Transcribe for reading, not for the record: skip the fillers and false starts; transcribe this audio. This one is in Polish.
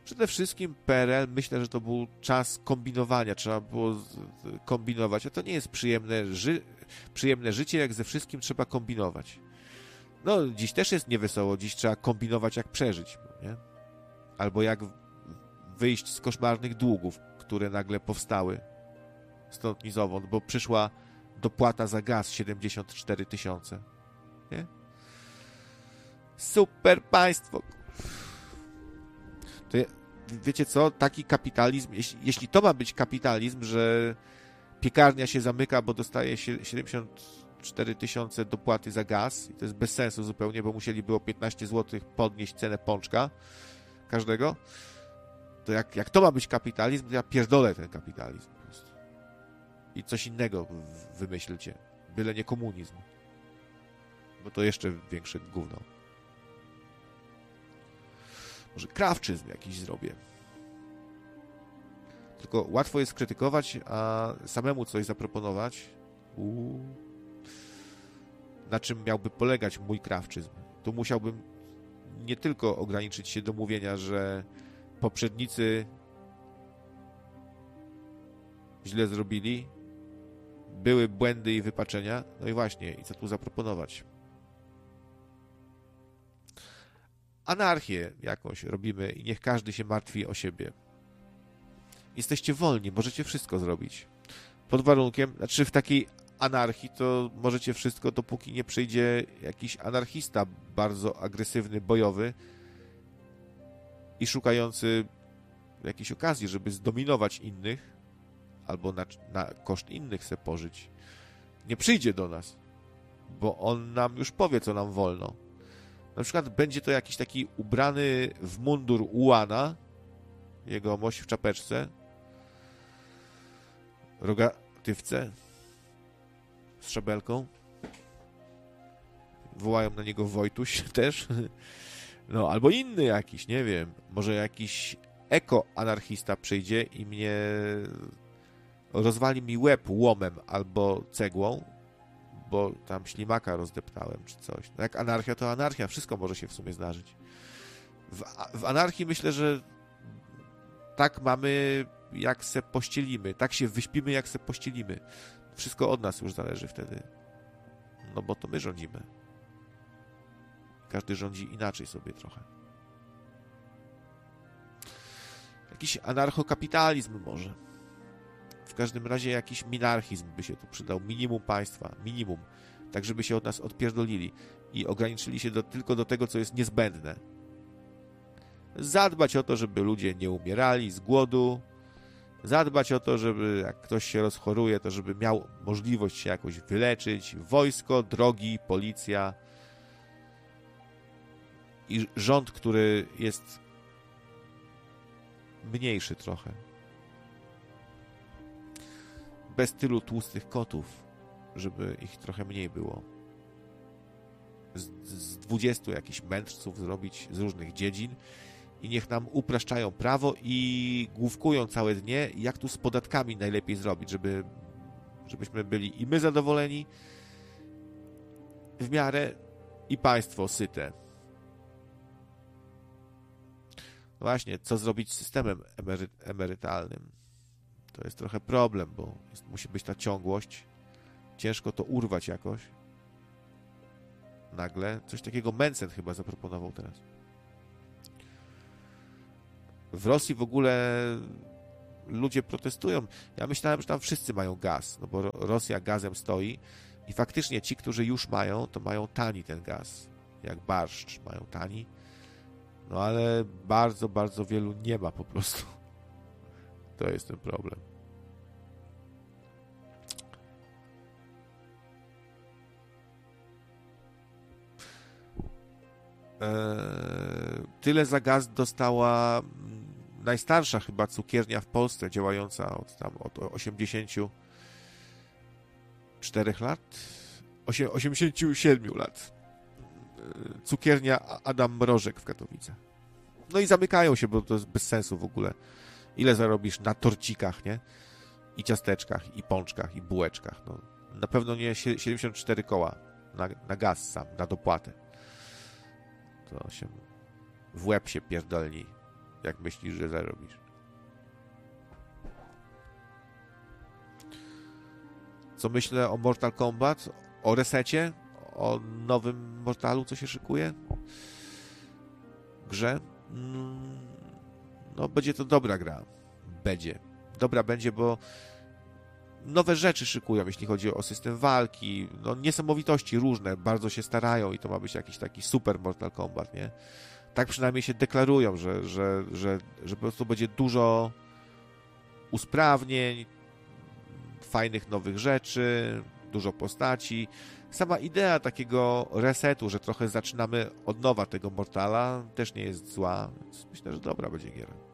Przede wszystkim PRL, myślę, że to był czas kombinowania, trzeba było kombinować, a to nie jest przyjemne życie, jak ze wszystkim trzeba kombinować. No, dziś też jest niewesoło, dziś trzeba kombinować, jak przeżyć, nie? Albo jak wyjść z koszmarnych długów, które nagle powstały stąd ni zowąd, bo przyszła dopłata za gaz 74 000, nie? Super państwo! To wiecie co? Taki kapitalizm, jeśli to ma być kapitalizm, że piekarnia się zamyka, bo dostaje 74 000 dopłaty za gaz i to jest bez sensu zupełnie, bo musieliby o 15 zł podnieść cenę pączka każdego, to jak to ma być kapitalizm, to ja pierdolę ten kapitalizm po prostu. I coś innego wymyślcie. Byle nie komunizm. Bo to jeszcze większe gówno. Może krawczyzm jakiś zrobię. Tylko łatwo jest krytykować, a samemu coś zaproponować. Na czym miałby polegać mój krawczyzm? Tu musiałbym nie tylko ograniczyć się do mówienia, że poprzednicy źle zrobili, były błędy i wypaczenia. No i właśnie, i co tu zaproponować? Anarchię jakąś robimy i niech każdy się martwi o siebie. Jesteście wolni, możecie wszystko zrobić. Pod warunkiem, znaczy w takiej anarchii to możecie wszystko, dopóki nie przyjdzie jakiś anarchista bardzo agresywny, bojowy i szukający jakiejś okazji, żeby zdominować innych albo na koszt innych se pożyć. Nie przyjdzie do nas, bo on nam już powie, co nam wolno. Na przykład będzie to jakiś taki ubrany w mundur ułana, jego mość w czapeczce, rogatywce z szabelką. Wołają na niego Wojtuś też. No, albo inny jakiś, nie wiem. Może jakiś ekoanarchista przyjdzie i mnie rozwali mi łeb łomem albo cegłą, bo tam ślimaka rozdeptałem czy coś. No jak anarchia, to anarchia. Wszystko może się w sumie zdarzyć. W anarchii myślę, że tak mamy, jak se pościelimy. Tak się wyśpimy, jak se pościelimy. Wszystko od nas już zależy wtedy. No bo to my rządzimy. Każdy rządzi inaczej sobie trochę. Jakiś anarchokapitalizm może. W każdym razie jakiś minarchizm by się tu przydał. Minimum państwa. Minimum. Tak, żeby się od nas odpierdolili i ograniczyli się tylko do tego, co jest niezbędne. Zadbać o to, żeby ludzie nie umierali z głodu. Zadbać o to, żeby jak ktoś się rozchoruje, to żeby miał możliwość się jakoś wyleczyć. Wojsko, drogi, policja i rząd, który jest mniejszy trochę. Bez tylu tłustych kotów, żeby ich trochę mniej było. Z 20 jakichś mędrców zrobić z różnych dziedzin i niech nam upraszczają prawo i główkują całe dnie, jak tu z podatkami najlepiej zrobić, żebyśmy byli i my zadowoleni w miarę i państwo syte. No właśnie, co zrobić z systemem emerytalnym? To jest trochę problem, bo musi być ta ciągłość. Ciężko to urwać jakoś. Nagle. Coś takiego Mencen chyba zaproponował teraz. W Rosji w ogóle ludzie protestują. Ja myślałem, że tam wszyscy mają gaz, no bo Rosja gazem stoi i faktycznie ci, którzy już mają, to mają tani ten gaz. Jak barszcz mają tani. No ale bardzo, bardzo wielu nie ma po prostu. To jest ten problem. Tyle za gaz dostała najstarsza chyba cukiernia w Polsce, działająca od 84 lat? 87 lat. Cukiernia Adam Mrożek w Katowicach. No i zamykają się, bo to jest bez sensu w ogóle. Ile zarobisz na torcikach, nie? I ciasteczkach, i pączkach, i bułeczkach. No, na pewno nie 74 koła na gaz sam, na dopłatę. To się w łeb się pierdolni jak myślisz, że zarobisz? Co myślę o Mortal Kombat? O resecie? O nowym Mortalu, co się szykuje? Grze? No, będzie to dobra gra. Będzie. Dobra będzie, bo nowe rzeczy szykują, jeśli chodzi o system walki. No, niesamowitości różne, bardzo się starają i to ma być jakiś taki super Mortal Kombat, nie? Tak przynajmniej się deklarują, że po prostu będzie dużo usprawnień, fajnych nowych rzeczy, dużo postaci. Sama idea takiego resetu, że trochę zaczynamy od nowa tego Mortala, też nie jest zła, więc myślę, że dobra będzie giera.